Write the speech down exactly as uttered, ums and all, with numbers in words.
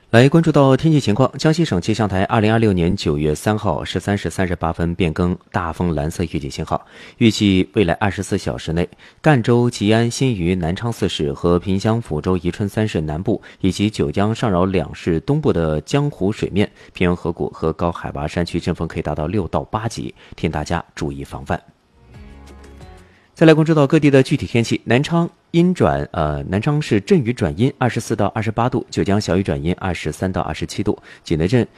来关注到天气情况，江西省气象台二零二六年九月三号十三时三十八分变更大风蓝色预警信号，预计未来二十四小时内，赣州、吉安、新余、南昌四市和萍乡、抚州、宜春三市南部以及九江、上饶两市东部的江湖水面、平原河谷和高海拔山区阵风可以达到六到八级，请大家注意防范。再来关注到各地的具体天气，南昌阴转呃，南昌市阵雨转阴，二十四到二十八度；九江小雨转阴，二十三到二十七度；景德镇